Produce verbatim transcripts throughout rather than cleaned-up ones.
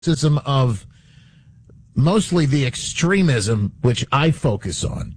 criticism of mostly the extremism, which I focus on.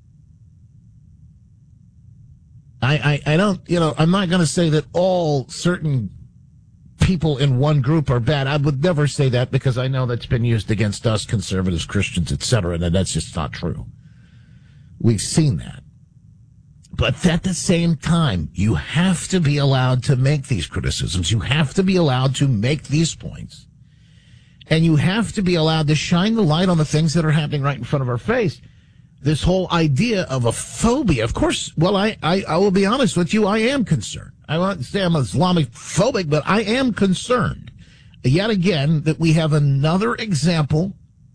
I, I, I don't, you know, I'm not going to say that all certain people in one group are bad. I would never say that because I know that's been used against us, conservatives, Christians, et cetera, and that's just not true. We've seen that. But at the same time, you have to be allowed to make these criticisms. You have to be allowed to make these points. And you have to be allowed to shine the light on the things that are happening right in front of our face. This whole idea of a phobia, of course, well, I, I, I will be honest with you, I am concerned. I won't say I'm Islamic phobic, but I am concerned, yet again, that we have another example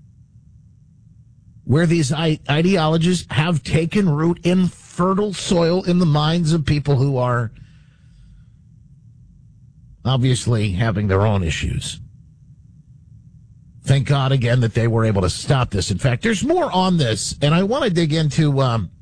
where these ideologies have taken root in fertile soil in the minds of people who are obviously having their own issues. Thank God, again, that they were able to stop this. In fact, there's more on this, and I want to dig into um,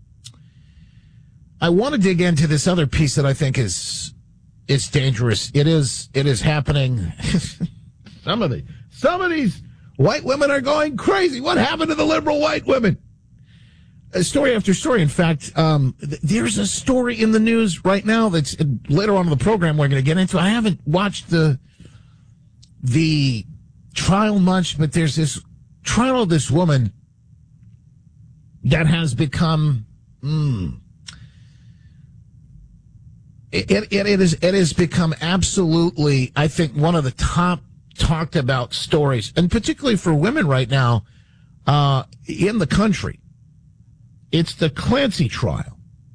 I want to dig into this other piece that I think is is dangerous. It is it is happening. some of the some of these white women are going crazy. What happened to the liberal white women? Uh, story after story. In fact, um, th- there's a story in the news right now that's uh, later on in the program we're going to get into. I haven't watched the the trial much, but there's this trial of this woman that has become mm, it, it, it is it has become absolutely, I think, one of the top talked about stories, and particularly for women right now uh, in the country. It's the Clancy trial.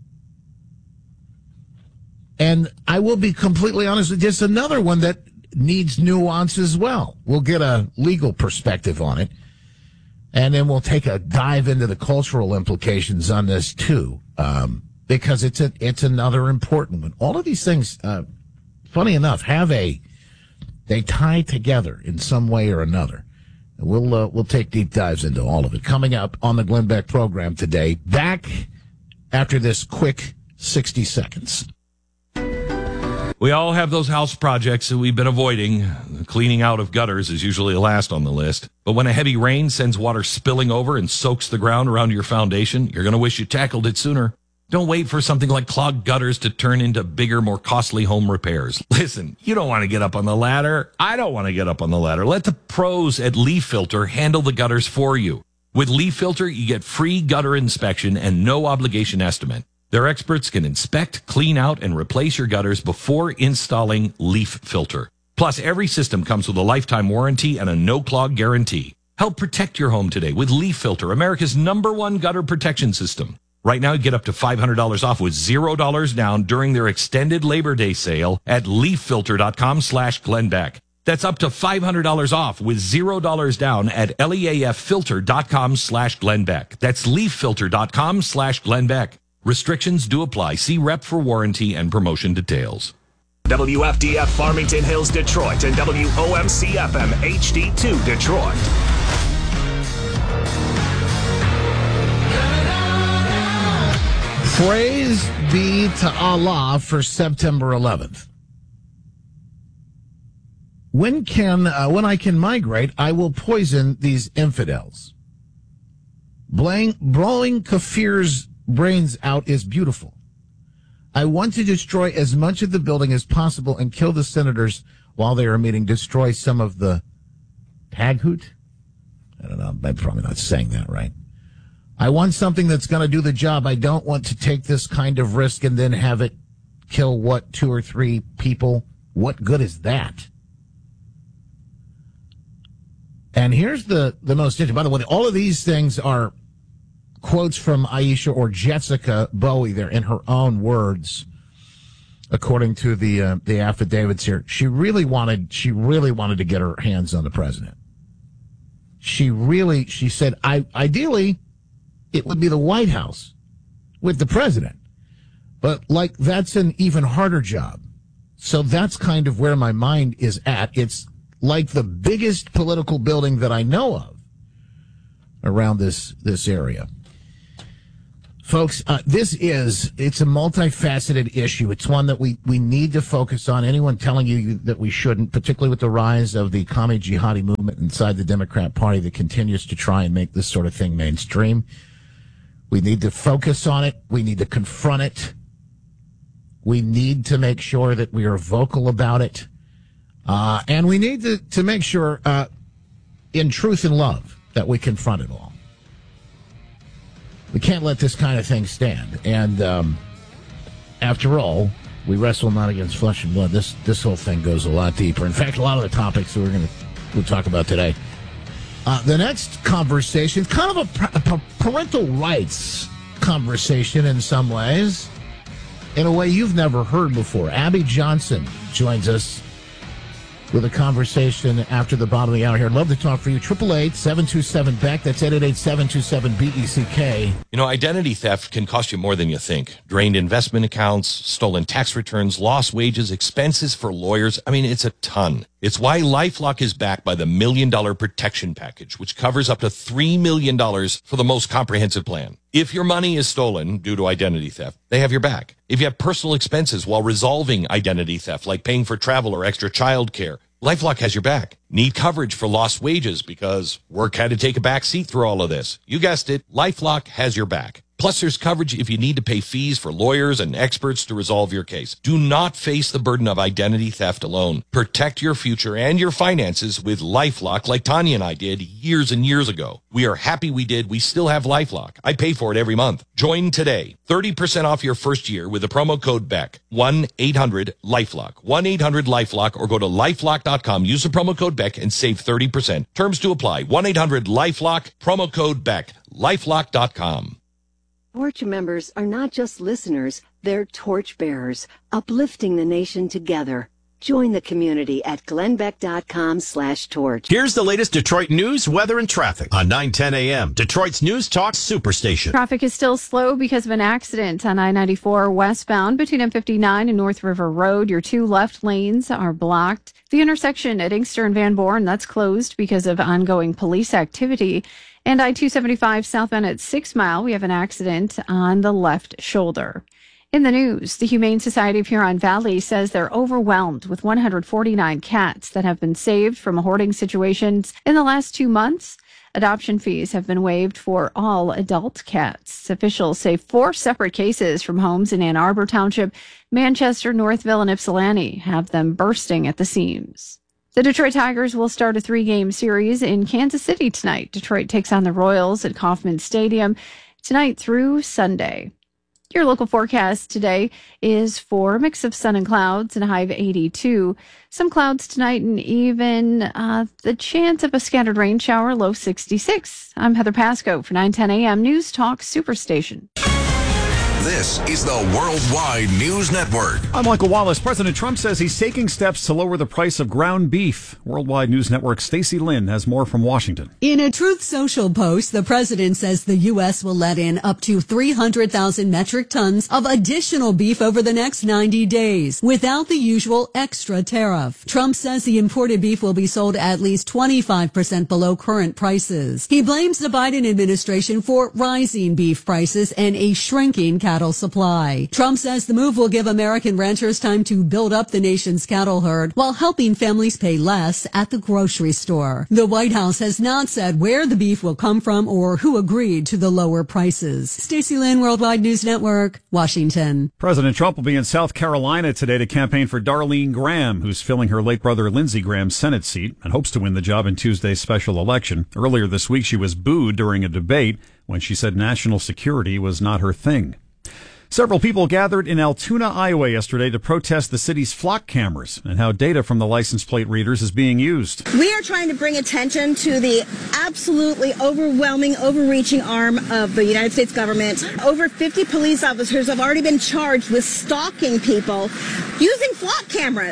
And I will be completely honest with you, it's another one that needs nuance as well. We'll get a legal perspective on it, and then we'll take a dive into the cultural implications on this too, um, because it's a, it's another important one. All of these things, uh, funny enough, have a they tie together in some way or another. We'll uh, we'll take deep dives into all of it coming up on the Glenn Beck program today. Back after this quick sixty seconds. We all have those house projects that we've been avoiding. The cleaning out of gutters is usually the last on the list. But when a heavy rain sends water spilling over and soaks the ground around your foundation, you're going to wish you tackled it sooner. Don't wait for something like clogged gutters to turn into bigger, more costly home repairs. Listen, you don't want to get up on the ladder. I don't want to get up on the ladder. Let the pros at Leaf Filter handle the gutters for you. With Leaf Filter, you get free gutter inspection and no obligation estimate. Their experts can inspect, clean out, and replace your gutters before installing Leaf Filter. Plus, every system comes with a lifetime warranty and a no-clog guarantee. Help protect your home today with Leaf Filter, America's number one gutter protection system. Right now, you get up to five hundred dollars off with zero dollars down during their extended Labor Day sale at leaffilter.com slash Glenbeck. That's up to five hundred dollars off with zero dollars down at leaffilter.com slash Glenbeck. That's leaffilter.com slash Glenbeck. Restrictions do apply. See rep for warranty and promotion details. W F D F Farmington Hills, Detroit, and W O M C F M H D two, Detroit. Praise be to Allah for September eleventh. When can uh, when I can migrate, I will poison these infidels. Blowing, blowing Kafir's brains out is beautiful. I want to destroy as much of the building as possible and kill the senators while they are meeting. Destroy some of the Taghut? I don't know. I'm probably not saying that right. I want something that's going to do the job. I don't want to take this kind of risk and then have it kill, what, two or three people? What good is that? And here's the, the most interesting. By the way, all of these things are quotes from Aisha or Jessica Bowie there in her own words, according to the uh, the affidavits here. She really wanted she really wanted to get her hands on the president. She really she said, I ideally it would be the White House with the president, but like that's an even harder job. So that's kind of where my mind is at. It's like the biggest political building that I know of around this this area. Folks, uh, this is, it's a multifaceted issue. It's one that we, we need to focus on. Anyone telling you that we shouldn't, particularly with the rise of the commie jihadi movement inside the Democrat Party that continues to try and make this sort of thing mainstream. We need to focus on it. We need to confront it. We need to make sure that we are vocal about it. Uh, and we need to, to make sure, uh, in truth and love, that we confront it all. We can't let this kind of thing stand. And um, after all, we wrestle not against flesh and blood. This this whole thing goes a lot deeper. In fact, a lot of the topics that we're going to we'll talk about today. Uh, the next conversation, kind of a, a parental rights conversation in some ways, in a way you've never heard before. Abby Johnson joins us with a conversation after the bottom of the hour here. I'd love to talk for you. eight eight eight, seven two seven, B E C. That's eight eight eight, seven two seven, B E C K. You know, identity theft can cost you more than you think. Drained investment accounts, stolen tax returns, lost wages, expenses for lawyers. I mean, it's a ton. It's why LifeLock is backed by the Million Dollar Protection Package, which covers up to three million dollars for the most comprehensive plan. If your money is stolen due to identity theft, they have your back. If you have personal expenses while resolving identity theft, like paying for travel or extra child care, LifeLock has your back. Need coverage for lost wages because work had to take a back seat through all of this. You guessed it, LifeLock has your back. Plus, there's coverage if you need to pay fees for lawyers and experts to resolve your case. Do not face the burden of identity theft alone. Protect your future and your finances with LifeLock like Tanya and I did years and years ago. We are happy we did. We still have LifeLock. I pay for it every month. Join today. thirty percent off your first year with the promo code B E C. one eight hundred LifeLock. one eight hundred LifeLock or go to lifelock dot com. Use the promo code B E C and save thirty percent. Terms to apply. one eight hundred LifeLock. Promo code B E C. lifelock dot com. Torch members are not just listeners, they're torch bearers, uplifting the nation together. Join the community at glennbeck.com slash torch. Here's the latest Detroit news, weather, and traffic on nine ten a.m. Detroit's News Talk Superstation. Traffic is still slow because of an accident on I ninety-four westbound between M fifty-nine and North River Road. Your two left lanes are blocked. The intersection at Inkster and Van Born, that's closed because of ongoing police activity. And I two seventy-five southbound at Six Mile, we have an accident on the left shoulder. In the news, the Humane Society of Huron Valley says they're overwhelmed with one hundred forty-nine cats that have been saved from hoarding situations in the last two months. Adoption fees have been waived for all adult cats. Officials say four separate cases from homes in Ann Arbor Township, Manchester, Northville, and Ypsilanti have them bursting at the seams. The Detroit Tigers will start a three-game series in Kansas City tonight. Detroit takes on the Royals at Kauffman Stadium tonight through Sunday. Your local forecast today is for a mix of sun and clouds and a high of eighty-two. Some clouds tonight and even uh, the chance of a scattered rain shower, low sixty-six. I'm Heather Pasco for nine ten a.m. News Talk Superstation. This is the Worldwide News Network. I'm Michael Wallace. President Trump says he's taking steps to lower the price of ground beef. Worldwide News Network Stacey Lynn has more from Washington. In a Truth Social post, the president says the U S will let in up to three hundred thousand metric tons of additional beef over the next ninety days without the usual extra tariff. Trump says the imported beef will be sold at least twenty-five percent below current prices. He blames the Biden administration for rising beef prices and a shrinking cattle supply. Trump says the move will give American ranchers time to build up the nation's cattle herd while helping families pay less at the grocery store. The White House has not said where the beef will come from or who agreed to the lower prices. Stacey Lynn, Worldwide News Network, Washington. President Trump will be in South Carolina today to campaign for Darlene Graham, who's filling her late brother Lindsey Graham's Senate seat and hopes to win the job in Tuesday's special election. Earlier this week, she was booed during a debate when she said national security was not her thing. Several people gathered in Altoona, Iowa yesterday to protest the city's flock cameras and how data from the license plate readers is being used. We are trying to bring attention to the absolutely overwhelming, overreaching arm of the United States government. Over fifty police officers have already been charged with stalking people using flock cameras.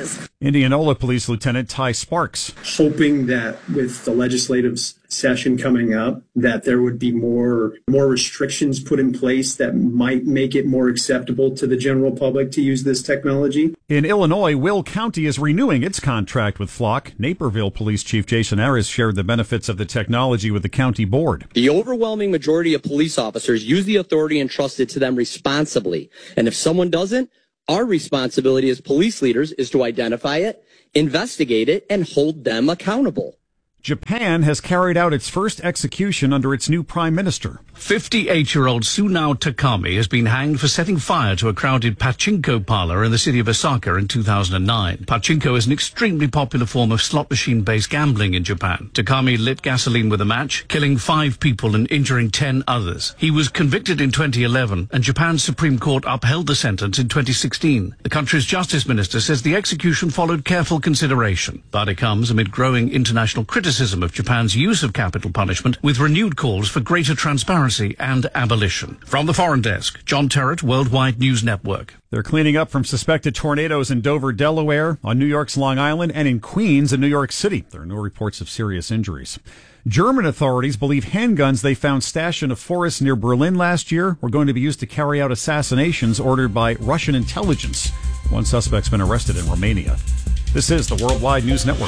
Indianola Police Lieutenant Ty Sparks. Hoping that with the legislative session coming up, that there would be more more restrictions put in place that might make it more acceptable to the general public to use this technology. In Illinois, Will County is renewing its contract with Flock. Naperville Police Chief Jason Harris shared the benefits of the technology with the county board. The overwhelming majority of police officers use the authority entrusted to them responsibly. And if someone doesn't, our responsibility as police leaders is to identify it, investigate it, and hold them accountable. Japan has carried out its first execution under its new prime minister. fifty-eight-year-old Sunao Takami has been hanged for setting fire to a crowded pachinko parlor in the city of Osaka in two thousand nine. Pachinko is an extremely popular form of slot machine-based gambling in Japan. Takami lit gasoline with a match, killing five people and injuring ten others. He was convicted in twenty eleven, and Japan's Supreme Court upheld the sentence in twenty sixteen. The country's justice minister says the execution followed careful consideration, but it comes amid growing international criticism of Japan's use of capital punishment, with renewed calls for greater transparency and abolition. From the Foreign Desk, John Terrett, Worldwide News Network. They're cleaning up from suspected tornadoes in Dover, Delaware, on New York's Long Island, and in Queens and New York City. There are no reports of serious injuries. German authorities believe handguns they found stashed in a forest near Berlin last year were going to be used to carry out assassinations ordered by Russian intelligence. One suspect's been arrested in Romania. This is the Worldwide News Network.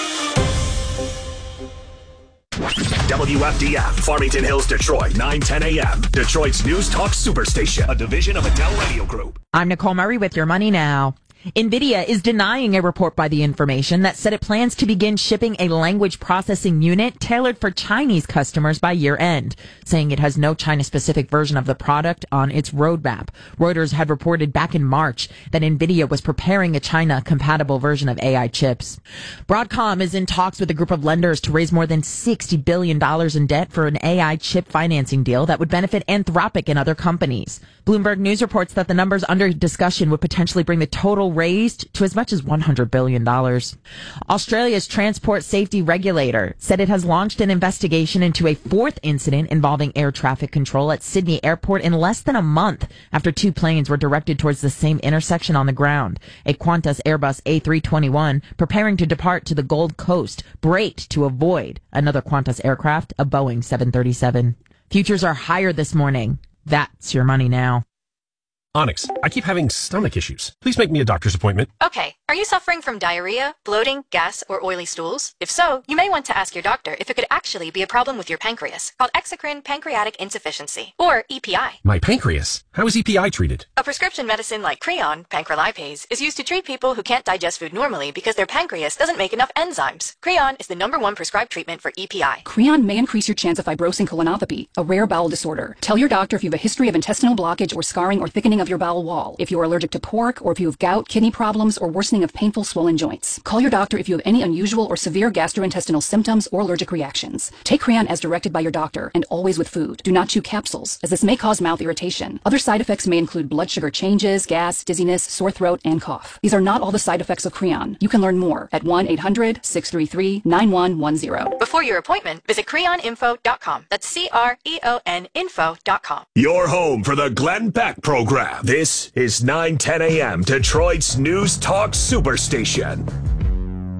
W F D F, Farmington Hills, Detroit, nine ten a.m. Detroit's News Talk Superstation, a division of Adele Radio Group. I'm Nicole Murray with your money now. NVIDIA is denying a report by The Information that said it plans to begin shipping a language processing unit tailored for Chinese customers by year end, saying it has no China-specific version of the product on its roadmap. Reuters had reported back in March that NVIDIA was preparing a China-compatible version of A I chips. Broadcom is in talks with a group of lenders to raise more than sixty billion dollars in debt for an A I chip financing deal that would benefit Anthropic and other companies. Bloomberg News reports that the numbers under discussion would potentially bring the total raised to as much as one hundred billion dollars. Australia's transport safety regulator said it has launched an investigation into a fourth incident involving air traffic control at Sydney Airport in less than a month after two planes were directed towards the same intersection on the ground. A Qantas Airbus A three twenty-one preparing to depart to the Gold Coast braked to avoid another Qantas aircraft, a Boeing seven thirty-seven. Futures are higher this morning. That's your money now. Onyx, I keep having stomach issues. Please make me a doctor's appointment. Okay. Are you suffering from diarrhea, bloating, gas, or oily stools? If so, you may want to ask your doctor if it could actually be a problem with your pancreas, called exocrine pancreatic insufficiency, or E P I. My pancreas? How is E P I treated? A prescription medicine like Creon, pancrelipase, is used to treat people who can't digest food normally because their pancreas doesn't make enough enzymes. Creon is the number one prescribed treatment for E P I. Creon may increase your chance of fibrosing colonopathy, a rare bowel disorder. Tell your doctor if you have a history of intestinal blockage or scarring or thickening of your bowel wall, if you are allergic to pork, or if you have gout, kidney problems, or worsening of painful swollen joints. Call your doctor if you have any unusual or severe gastrointestinal symptoms or allergic reactions. Take Creon as directed by your doctor, and always with food. Do not chew capsules, as this may cause mouth irritation. Other side effects may include blood sugar changes, gas, dizziness, sore throat, and cough. These are not all the side effects of Creon. You can learn more at one eight hundred, six three three, nine one one zero. Before your appointment, visit creon info dot com. That's C R E O N info dot com. Your home for the Glenn Beck program. This is nine ten a.m. Detroit's News Talk Superstation.